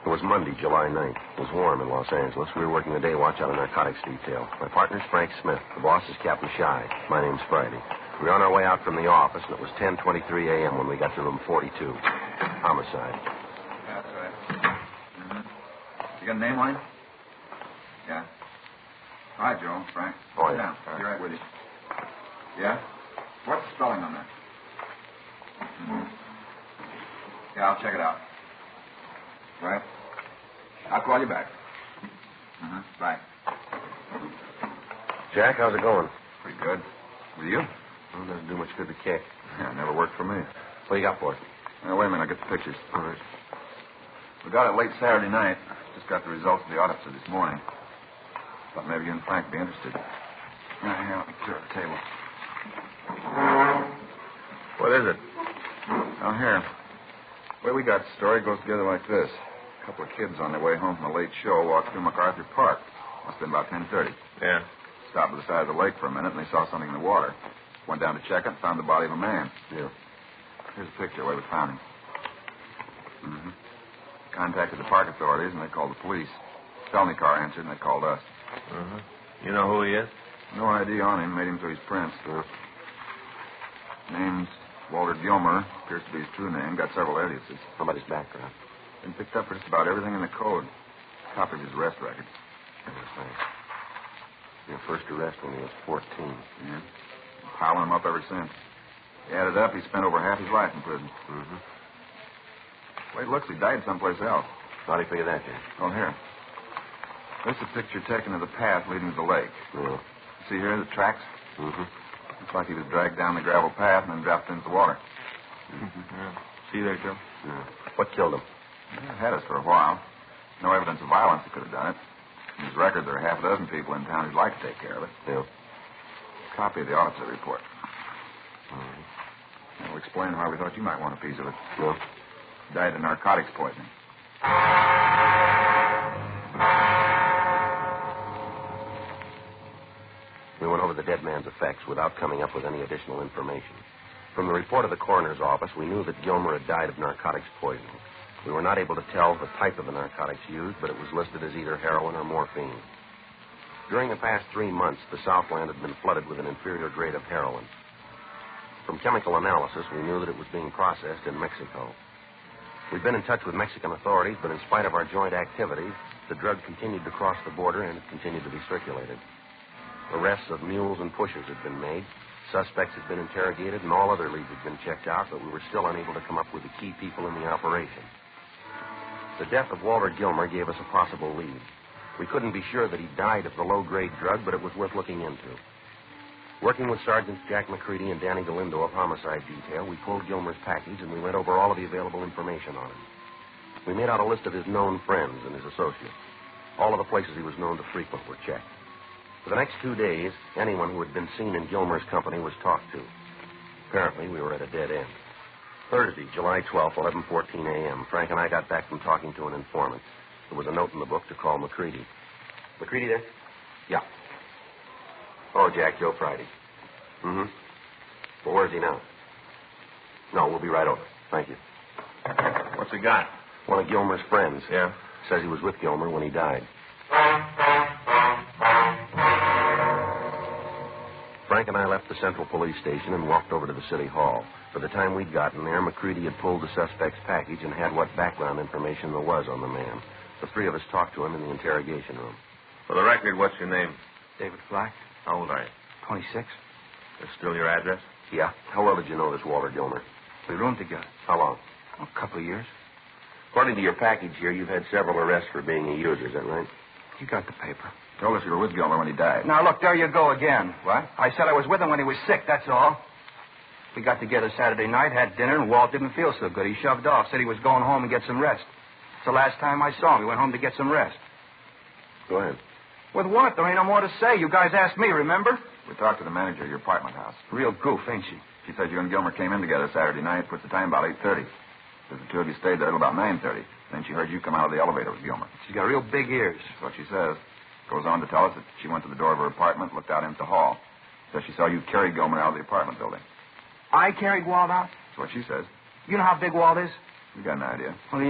It was Monday, July 9th. It was warm in Los Angeles. We were working the day watch out of narcotics detail. My partner's Frank Smith. The boss is Captain Shy. My name's Friday. We were on our way out from the office, and it was 10:23 a.m. when we got to room 42. Homicide. Yeah, that's right. Mm-hmm. You got a name on him? Yeah. Hi, Joe. Frank. Oh, Sit yeah. down. Be right with you. Yeah? What's the spelling on that? Mm-hmm. Yeah, I'll check it out. Right? I'll call you back. Mm-hmm. Bye. Jack, how's it going? Pretty good. With you? Well, it doesn't do much good to kick. Yeah, it never worked for me. What you got for us? Now, wait a minute. I'll get the pictures. All right. We got it late Saturday night. Just got the results of the autopsy this morning. Thought maybe you and Frank would be interested. Now, here, let me clear the table. What is it? Now, here. The way we got the story goes together like this. A couple of kids on their way home from a late show walked through MacArthur Park. Must have been about 10:30. Yeah. Stopped at the side of the lake for a minute, and they saw something in the water. Went down to check it and found the body of a man. Yeah. Here's a picture where we found him. Mm-hmm. Contacted the park authorities, and they called the police. Felony car answered, and they called us. Uh-huh. You know who he is? No ID on him. Made him through his prints. Name's Walter Gilmer. Appears to be his true name. Got several aliases. How about his background? Been picked up for just about everything in the code. Copy of his arrest record. Thanks. Your first arrest when he was 14. Yeah. Piling him up ever since. Added up, he spent over half his life in prison. Mm-hmm. The way it looks, he died someplace else. How do you figure that, Jack? Oh, here. This is a picture taken of the path leading to the lake. Yeah. See here, the tracks? Mm-hmm. Looks like he was dragged down the gravel path and then dropped into the water. Mm-hmm. Yeah. See there, Joe? Yeah. What killed him? He had us for a while. No evidence of violence that could have done it. In his record, there are half a dozen people in town who'd like to take care of it. Yeah. Copy of the autopsy report. All right. We'll explain why we thought you might want a piece of it. Yeah. Died of narcotics poisoning. We went over the dead man's effects without coming up with any additional information. From the report of the coroner's office, we knew that Gilmer had died of narcotics poisoning. We were not able to tell the type of the narcotics used, but it was listed as either heroin or morphine. During the past 3 months, the Southland had been flooded with an inferior grade of heroin. From chemical analysis, we knew that it was being processed in Mexico. We've been in touch with Mexican authorities, but in spite of our joint activities, the drug continued to cross the border and it continued to be circulated. Arrests of mules and pushers had been made. Suspects had been interrogated, and all other leads had been checked out, but we were still unable to come up with the key people in the operation. The death of Walter Gilmer gave us a possible lead. We couldn't be sure that he died of the low-grade drug, but it was worth looking into. Working with Sergeants Jack McCready and Danny Galindo of Homicide Detail, we pulled Gilmer's package, and we went over all of the available information on him. We made out a list of his known friends and his associates. All of the places he was known to frequent were checked. For the next 2 days, anyone who had been seen in Gilmer's company was talked to. Apparently, we were at a dead end. Thursday, July 12th, 11:14 a.m., Frank and I got back from talking to an informant. There was a note in the book to call McCready. McCready there? Yeah. Oh, Jack, Joe Friday. Mm-hmm. Well, where's he now? No, we'll be right over. Thank you. What's he got? One of Gilmer's friends. Yeah? Says he was with Gilmer when he died. Frank and I left the Central Police Station and walked over to the City Hall. By the time we'd gotten there, McCready had pulled the suspect's package and had what background information there was on the man. The three of us talked to him in the interrogation room. For the record, what's your name? David Flack, How old are you? 26. That's still your address? Yeah. How well did you know this Walter Gilmer? We roomed together. How long? A couple of years. According to your package here, you've had several arrests for being a user. Is that right? You got the paper. Told us you were with Gilmer when he died. Now, look, there you go again. What? I said I was with him when he was sick, that's all. We got together Saturday night, had dinner, and Walt didn't feel so good. He shoved off, said he was going home and get some rest. It's the last time I saw him. He went home to get some rest. Go ahead. With what? There ain't no more to say. You guys asked me, remember? We talked to the manager of your apartment house. Real goof, ain't she? She said you and Gilmer came in together Saturday night, put the time about 8:30. Says the two of you stayed there till about 9:30. Then she heard you come out of the elevator with Gilmer. She's got real big ears. That's what she says. Goes on to tell us that she went to the door of her apartment, looked out into the hall. Says she saw you carry Gilmer out of the apartment building. I carried Walt out? That's what she says. You know how big Walt is? You got an idea. Well,